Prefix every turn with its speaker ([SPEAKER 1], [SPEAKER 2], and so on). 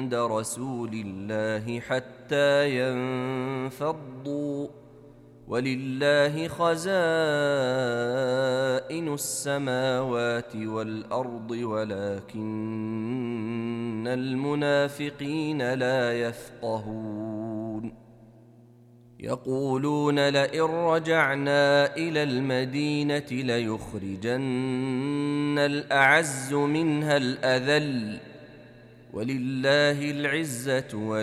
[SPEAKER 1] عند رسول الله حتى ينفضوا ولله خزائن السماوات والأرض ولكن المنافقين لا يفقهون يقولون لئن رجعنا إلى المدينة ليخرجن الأعز منها الأذل ولله العزة